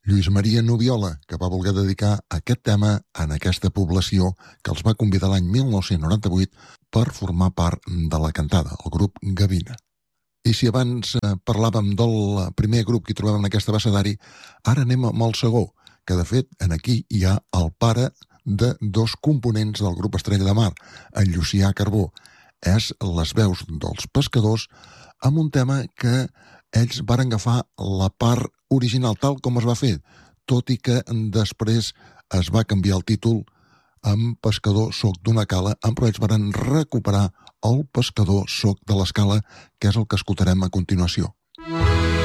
Lluís Maria Nubiola, que va voler dedicar aquest tema en aquesta població que els va convidar l'any 1998 per formar part de la cantada, el grup Gavina. I si abans parlàvem del primer grup que hi trobem en aquest abecedari, ara anem amb el segon, que de fet en aquí hi ha el pare de dos components del grup Estrella de Mar, en Llucià Carbó. És les veus dels pescadors amb un tema que ells van agafar la part original tal com es va fer, tot i que després es va canviar el títol amb Pescador soc d'una cala, però ells van recuperar el Pescador soc de l'escala, que és el que escoltarem a continuació.